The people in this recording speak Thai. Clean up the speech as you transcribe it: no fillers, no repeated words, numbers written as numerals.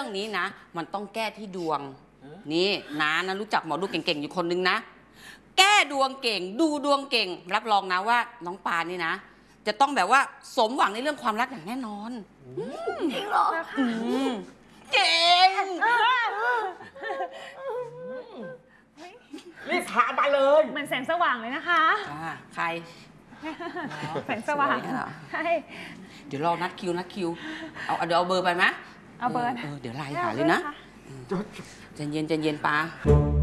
รื่องนี้นะมันต้องแก้ที่ดวงนี่น้านะรู้จักหมอดูเก่งๆอยู่คนนึงนะแก้ดวงเก่งดูดวงเก่งรับรองนะว่าน้องปานนี่นะจะต้องแบบว่าสมหวังในเรื่องความรักอย่างแน่นอนจริงเหรอเก่งรีบพามาเลยเหมือนแสงสว่างเลยนะคะใครแสงสว่างใช่เดี๋ยวรอนัดคิวเดี๋ยวเอาเบอร์ไปไหมเอาเบอร์เดี๋ยวไลน์หาเลยนะใจเย็นปา